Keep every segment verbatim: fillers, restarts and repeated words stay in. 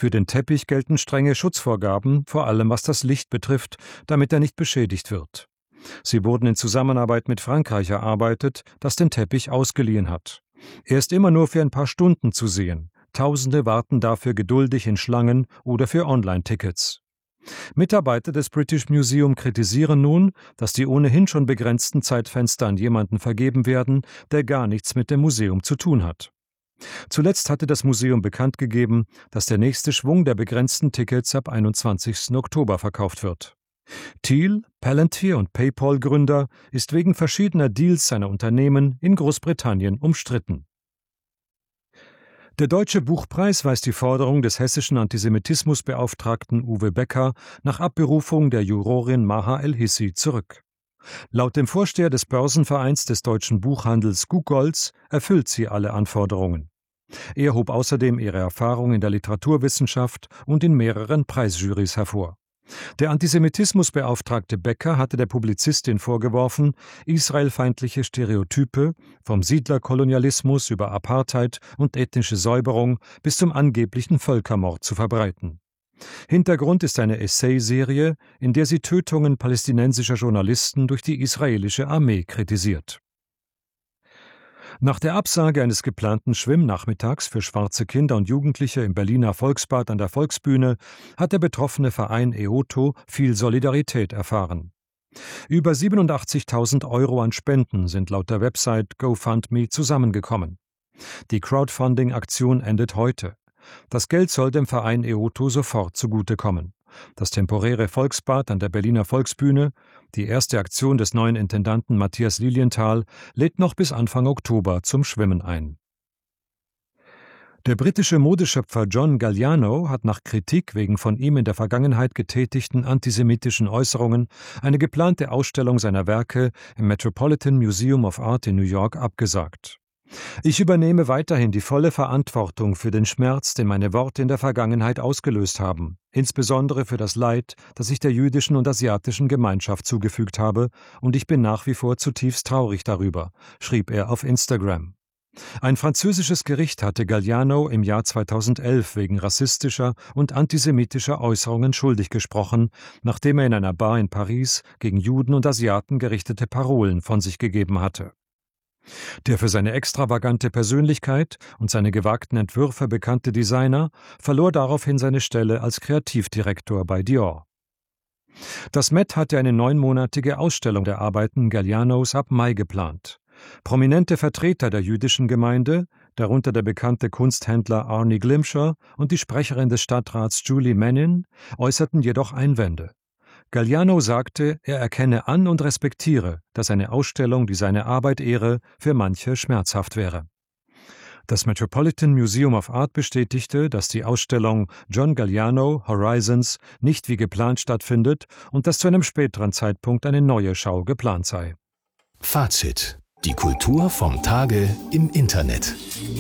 Für den Teppich gelten strenge Schutzvorgaben, vor allem was das Licht betrifft, damit er nicht beschädigt wird. Sie wurden in Zusammenarbeit mit Frankreich erarbeitet, das den Teppich ausgeliehen hat. Er ist immer nur für ein paar Stunden zu sehen. Tausende warten dafür geduldig in Schlangen oder für Online-Tickets. Mitarbeiter des British Museum kritisieren nun, dass die ohnehin schon begrenzten Zeitfenster an jemanden vergeben werden, der gar nichts mit dem Museum zu tun hat. Zuletzt hatte das Museum bekannt gegeben, dass der nächste Schwung der begrenzten Tickets ab einundzwanzigsten Oktober verkauft wird. Thiel, Palantir und PayPal-Gründer, ist wegen verschiedener Deals seiner Unternehmen in Großbritannien umstritten. Der Deutsche Buchpreis weist die Forderung des hessischen Antisemitismusbeauftragten Uwe Becker nach Abberufung der Jurorin Maha El-Hissi zurück. Laut dem Vorsteher des Börsenvereins des deutschen Buchhandels Gugolz erfüllt sie alle Anforderungen. Er hob außerdem ihre Erfahrung in der Literaturwissenschaft und in mehreren Preisjurys hervor. Der Antisemitismusbeauftragte Becker hatte der Publizistin vorgeworfen, israelfeindliche Stereotype vom Siedlerkolonialismus über Apartheid und ethnische Säuberung bis zum angeblichen Völkermord zu verbreiten. Hintergrund ist eine Essayserie, in der sie Tötungen palästinensischer Journalisten durch die israelische Armee kritisiert. Nach der Absage eines geplanten Schwimmnachmittags für schwarze Kinder und Jugendliche im Berliner Volksbad an der Volksbühne hat der betroffene Verein E O T O viel Solidarität erfahren. Über siebenundachtzigtausend Euro an Spenden sind laut der Website GoFundMe zusammengekommen. Die Crowdfunding-Aktion endet heute. Das Geld soll dem Verein E O T O sofort zugutekommen. Das temporäre Volksbad an der Berliner Volksbühne, die erste Aktion des neuen Intendanten Matthias Lilienthal, lädt noch bis Anfang Oktober zum Schwimmen ein. Der britische Modeschöpfer John Galliano hat nach Kritik wegen von ihm in der Vergangenheit getätigten antisemitischen Äußerungen eine geplante Ausstellung seiner Werke im Metropolitan Museum of Art in New York abgesagt. Ich übernehme weiterhin die volle Verantwortung für den Schmerz, den meine Worte in der Vergangenheit ausgelöst haben, insbesondere für das Leid, das ich der jüdischen und asiatischen Gemeinschaft zugefügt habe, und ich bin nach wie vor zutiefst traurig darüber, schrieb er auf Instagram. Ein französisches Gericht hatte Galliano im Jahr zweitausendelf wegen rassistischer und antisemitischer Äußerungen schuldig gesprochen, nachdem er in einer Bar in Paris gegen Juden und Asiaten gerichtete Parolen von sich gegeben hatte. Der für seine extravagante Persönlichkeit und seine gewagten Entwürfe bekannte Designer verlor daraufhin seine Stelle als Kreativdirektor bei Dior. Das Met hatte eine neunmonatige Ausstellung der Arbeiten Gallianos ab Mai geplant. Prominente Vertreter der jüdischen Gemeinde, darunter der bekannte Kunsthändler Arnie Glimcher und die Sprecherin des Stadtrats Julie Menin, äußerten jedoch Einwände. Galliano sagte, er erkenne an und respektiere, dass eine Ausstellung, die seine Arbeit ehre, für manche schmerzhaft wäre. Das Metropolitan Museum of Art bestätigte, dass die Ausstellung John Galliano Horizons nicht wie geplant stattfindet und dass zu einem späteren Zeitpunkt eine neue Schau geplant sei. Fazit: Die Kultur vom Tage im Internet.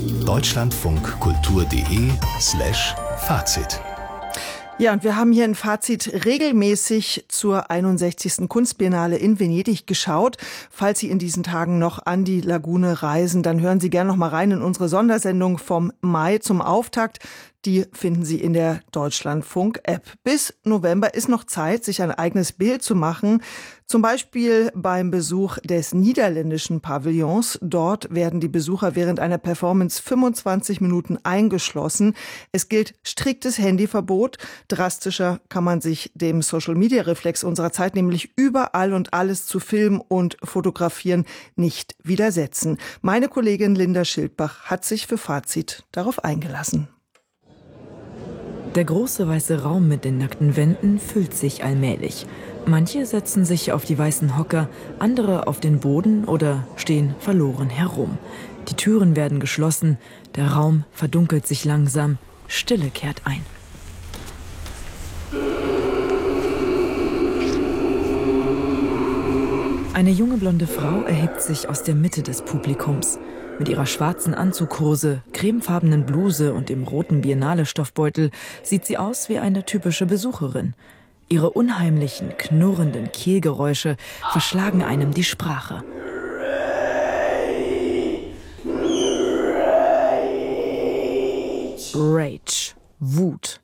deutschlandfunkkultur.de slash Fazit. Ja, und wir haben hier ein Fazit regelmäßig zur einundsechzigsten Kunstbiennale in Venedig geschaut. Falls Sie in diesen Tagen noch an die Lagune reisen, dann hören Sie gerne noch mal rein in unsere Sondersendung vom Mai zum Auftakt. Die finden Sie in der Deutschlandfunk-App. Bis November ist noch Zeit, sich ein eigenes Bild zu machen. Zum Beispiel beim Besuch des niederländischen Pavillons. Dort werden die Besucher während einer Performance fünfundzwanzig Minuten eingeschlossen. Es gilt striktes Handyverbot. Drastischer kann man sich dem Social-Media-Reflex unserer Zeit, nämlich überall und alles zu filmen und fotografieren, nicht widersetzen. Meine Kollegin Linda Schildbach hat sich für Fazit darauf eingelassen. Der große weiße Raum mit den nackten Wänden füllt sich allmählich. Manche setzen sich auf die weißen Hocker, andere auf den Boden oder stehen verloren herum. Die Türen werden geschlossen, der Raum verdunkelt sich langsam, Stille kehrt ein. Eine junge blonde Frau erhebt sich aus der Mitte des Publikums. Mit ihrer schwarzen Anzughose, cremefarbenen Bluse und dem roten Biennale-Stoffbeutel sieht sie aus wie eine typische Besucherin. Ihre unheimlichen, knurrenden Kehlgeräusche verschlagen einem die Sprache. Rage, Wut.